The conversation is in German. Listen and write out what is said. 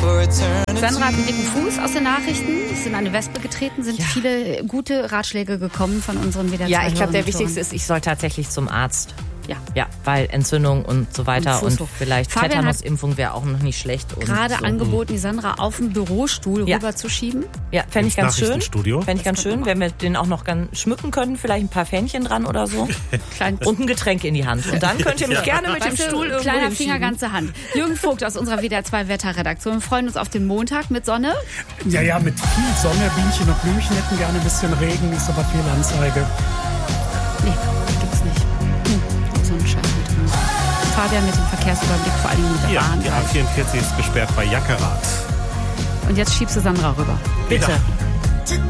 Sandra hat einen dicken Fuß aus den Nachrichten. Ist in eine Wespe getreten. Sind viele gute Ratschläge gekommen von unseren WDR 2 Ja, ich glaube, der wichtigste ist, ich soll tatsächlich zum Arzt. Ja, weil Entzündung und so weiter und vielleicht Tetanusimpfung wäre auch noch nicht schlecht. Gerade angeboten, die Sandra auf den Bürostuhl rüberzuschieben. Ja, fände ich ganz schön. Fände ich ganz schön, wenn wir den auch noch ganz schmücken können, vielleicht ein paar Fähnchen dran oder so. Und ein Getränk in die Hand. Und dann könnt ihr mich gerne mit dem Stuhl irgendwo kleiner Finger, ganze Hand. Jürgen Vogt aus unserer WDR 2 Wetterredaktion. Wir freuen uns auf den Montag mit Sonne. Ja, mit viel Sonne. Bienchen und Blümchen hätten gerne ein bisschen Regen, ist aber viel Anzeige. Nee, gibt's nicht. Sonnenschein. Fabian mit dem Verkehrsüberblick, vor allem mit der Bahn. Die A44 ist gesperrt bei Jackerath. Und jetzt schiebst du Sandra rüber. Bitte. Ja.